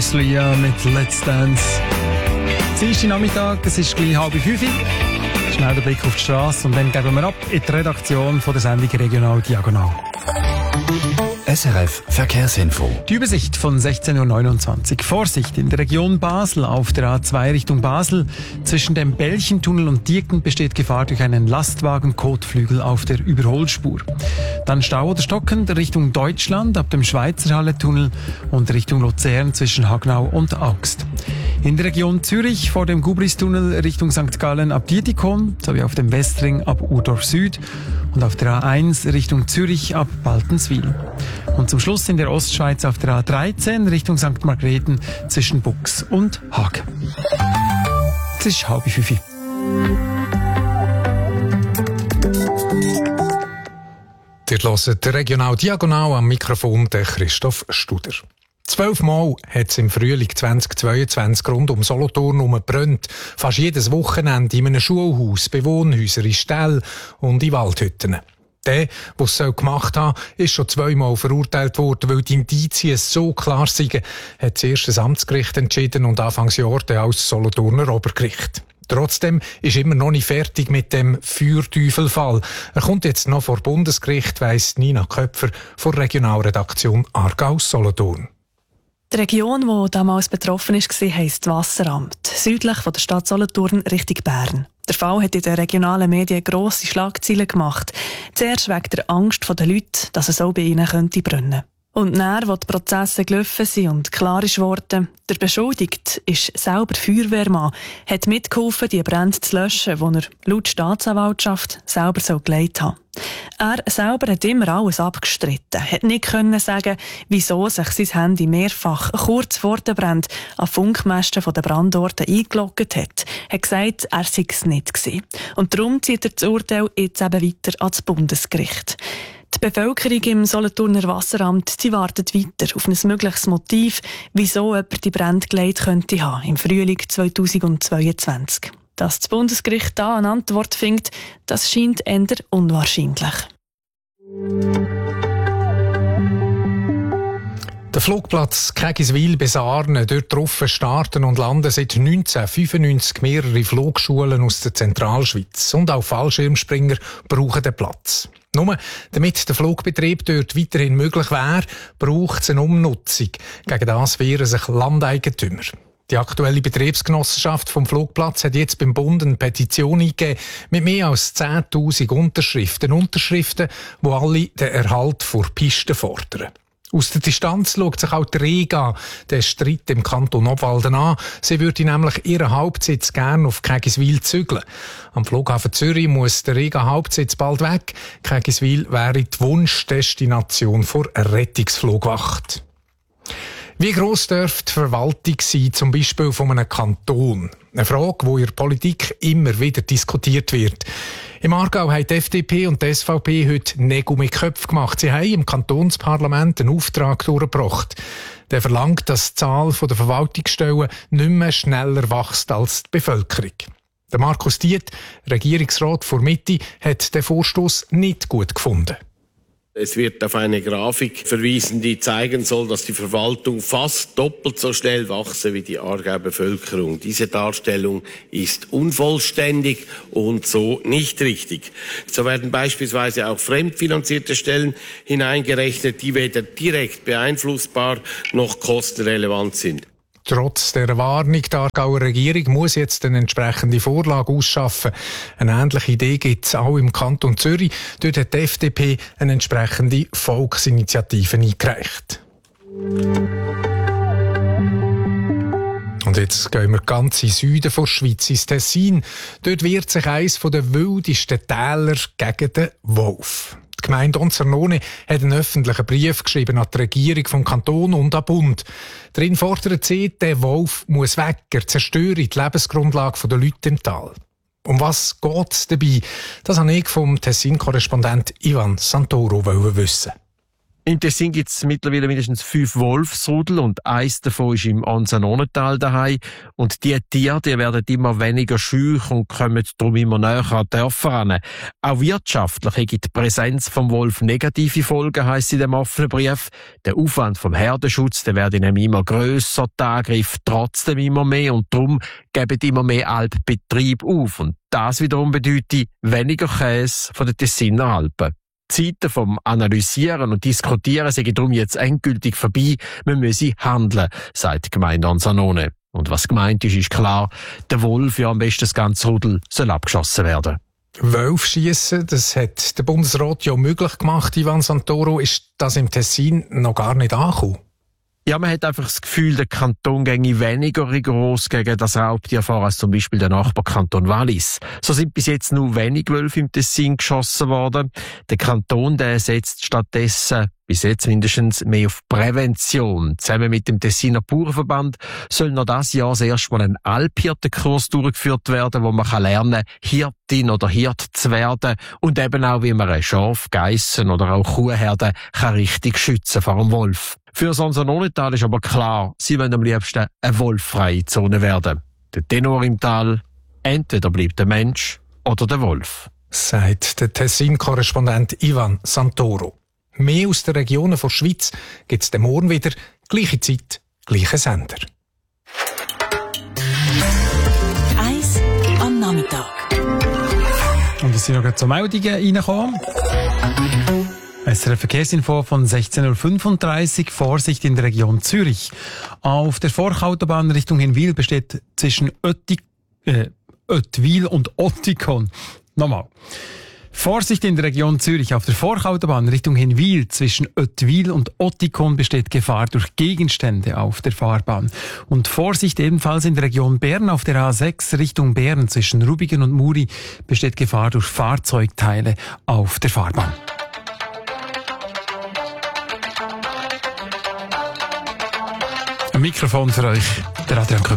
Chris Lia mit Let's Dance. Dienstag Nachmittag, es ist gleich 4:30. Schnell der Blick auf die Straße und dann geben wir ab in die Redaktion von der Sendung Regional Diagonal. SRF Verkehrsinfo. Die Übersicht von 16:29 Uhr. Vorsicht in der Region Basel auf der A2 Richtung Basel. Zwischen dem Belchentunnel und Dierken besteht Gefahr durch einen Lastwagen-Kotflügel auf der Überholspur. Dann Stau oder stockend Richtung Deutschland ab dem Schweizerhalle-Tunnel und Richtung Luzern zwischen Hagnau und Augst. In der Region Zürich vor dem Gubristunnel Richtung St. Gallen ab Dietikon sowie auf dem Westring ab Urdorf Süd und auf der A1 Richtung Zürich ab Baltenswil. Und zum Schluss in der Ostschweiz auf der A13 Richtung St. Margrethen zwischen Bux und Haag. Es ist 4:30. Ihr hört Regional Diagonal am Mikrofon der Christoph Studer. 12 Mal hat es im Frühling 2022 rund um Solothurn gebrannt. Fast jedes Wochenende in einem Schulhaus, Bewohnhäusern, in Ställen und in Waldhütten. Der, der es gemacht hat, ist schon 2 Mal verurteilt worden, weil die Indizien so klar sind, hat das erste Amtsgericht entschieden und Anfangsjahr dann auch das Solothurner Obergericht. Trotzdem ist immer noch nicht fertig mit dem Feuerteufelfall. Er kommt jetzt noch vor Bundesgericht, weiss Nina Köpfer von der Regionalredaktion Aargau-Solothurn. Die Region, die damals betroffen war, heisst Wasseramt, südlich von der Stadt Solothurn Richtung Bern. Der Fall hat in den regionalen Medien grosse Schlagzeilen gemacht. Zuerst wegen der Angst der Leute, dass es auch bei ihnen brennen könnte. Und dann, als die Prozesse gelaufen sind und klar ist worden, der Beschuldigte ist selber Feuerwehrmann, hat mitgeholfen, die Brände zu löschen, die er laut Staatsanwaltschaft selber so geleitet hat. Er selber hat immer alles abgestritten, hat nicht können sagen, wieso sich sein Handy mehrfach kurz vor den Bränden an Funkmasten der Brandorte eingeloggt hat. Er hat gesagt, er sei es nicht gewesen. Und darum zieht er das Urteil jetzt eben weiter ans Bundesgericht. Die Bevölkerung im Solothurner Wasseramt wartet weiter auf ein mögliches Motiv, wieso jemand die Brände geleitet könnte haben im Frühling 2022. Dass das Bundesgericht da eine Antwort findet, das scheint eher unwahrscheinlich. Der Flugplatz Kägiswil bis Arne, dort drauf starten und landen seit 1995 mehrere Flugschulen aus der Zentralschweiz. Und auch Fallschirmspringer brauchen den Platz. Nur damit der Flugbetrieb dort weiterhin möglich wäre, braucht es eine Umnutzung. Gegen das wehren sich Landeigentümer. Die aktuelle Betriebsgenossenschaft vom Flugplatz hat jetzt beim Bund eine Petition eingegeben mit mehr als 10'000 Unterschriften. Unterschriften, die alle den Erhalt vor Pisten fordern. Aus der Distanz schaut sich auch die Rega den Streit im Kanton Obwalden an. Sie würde nämlich ihren Hauptsitz gerne auf Kägiswil zügeln. Am Flughafen Zürich muss der Rega-Hauptsitz bald weg. Kägiswil wäre die Wunschdestination vor einer Rettungsflugwacht. Wie gross dürfte die Verwaltung sein, zum Beispiel von einem Kanton? Eine Frage, die in der Politik immer wieder diskutiert wird. Im Aargau haben die FDP und die SVP heute Nägel mit Köpfen gemacht. Sie haben im Kantonsparlament einen Auftrag durchgebracht. Der verlangt, dass die Zahl der Verwaltungsstellen nicht mehr schneller wächst als die Bevölkerung. Der Markus Diet, Regierungsrat vor Mitte, hat den Vorstoss nicht gut gefunden. Es wird auf eine Grafik verwiesen, die zeigen soll, dass die Verwaltung fast doppelt so schnell wachse wie die Aargauer Bevölkerung. Diese Darstellung ist unvollständig und so nicht richtig. So werden beispielsweise auch fremdfinanzierte Stellen hineingerechnet, die weder direkt beeinflussbar noch kostenrelevant sind. Trotz der Warnung der Aargauer Regierung muss jetzt eine entsprechende Vorlage ausschaffen. Eine ähnliche Idee gibt es auch im Kanton Zürich. Dort hat die FDP eine entsprechende Volksinitiative eingereicht. Und jetzt gehen wir ganz in den Süden der Schweiz, ins Tessin. Dort wehrt sich eines der wildesten Täler gegen den Wolf. Die Gemeinde Onzernone hat einen öffentlichen Brief geschrieben an die Regierung vom Kanton und an den Bund. Darin fordert sie, der Wolf muss weg, er zerstöre die Lebensgrundlage der Leute im Tal. Um was geht es dabei? Das wollte ich vom Tessin-Korrespondent Ivan Santoro wissen. In Tessin gibt es mittlerweile mindestens 5 Wolfsrudel und eins davon ist im Ansanonental daheim. Und die Tiere, die werden immer weniger schüch und kommen darum immer näher an die Dörfer ran. Auch wirtschaftlich hat die Präsenz vom Wolf negative Folgen, heisst in dem offenen Brief. Der Aufwand vom Herdenschutz, der wird nämlich immer grösser, die Angriffe trotzdem immer mehr und darum geben immer mehr Alpbetriebe auf. Und das wiederum bedeutet weniger Käse von den Tessiner Alpen. Die Zeiten vom Analysieren und Diskutieren sind darum jetzt endgültig vorbei. Wir müssen handeln, sagt die Gemeinde Ansanone. Und was gemeint ist klar, der Wolf, ja am besten das ganze Rudel, soll abgeschossen werden. Wölfe schiessen, das hat der Bundesrat ja möglich gemacht, Ivan Santoro. Ist das im Tessin noch gar nicht angekommen? Ja, man hat einfach das Gefühl, der Kanton ginge weniger rigoros gegen das Raubtier vor als zum Beispiel der Nachbarkanton Wallis. So sind bis jetzt nur wenig Wölfe im Tessin geschossen worden. Der Kanton, der setzt stattdessen bis jetzt mindestens mehr auf Prävention. Zusammen mit dem Tessiner Bauernverband soll noch dieses Jahr das erste Mal ein Alphirtenkurs durchgeführt werden, wo man lernen kann, Hirtin oder Hirt zu werden und eben auch, wie man Schaf, Geissen oder auch Kuhherden kann richtig schützen vor dem Wolf. Für das Ansanonental ist aber klar, sie wollen am liebsten eine wolffreie Zone werden. Der Tenor im Tal, entweder bleibt der Mensch oder der Wolf. Sagt der Tessin-Korrespondent Ivan Santoro. Mehr aus den Regionen der Schweiz gibt es morgen wieder. Gleiche Zeit, gleicher Sender. 1 am Nachmittag. Und es sind noch gerade so Meldungen reingekommen. SRF Verkehrsinfo von 16.35 Uhr. Vorsicht in der Region Zürich. Auf der Forchautobahn Richtung Hinwil besteht zwischen Ottwil und Ottikon. Nochmal. Vorsicht in der Region Zürich. Auf der Forchautobahn Richtung Hinwil zwischen Ottwil und Ottikon besteht Gefahr durch Gegenstände auf der Fahrbahn. Und Vorsicht ebenfalls in der Region Bern auf der A6 Richtung Bern zwischen Rubigen und Muri besteht Gefahr durch Fahrzeugteile auf der Fahrbahn. Ein Mikrofon für euch, der Adrian Köpp.